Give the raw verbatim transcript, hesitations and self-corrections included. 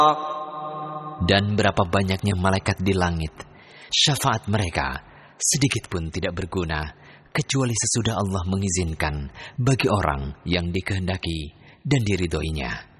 Dan berapa banyaknya malaikat di langit, syafaat mereka sedikit pun tidak berguna, kecuali sesudah Allah mengizinkan bagi orang yang dikehendaki dan diridhoinya.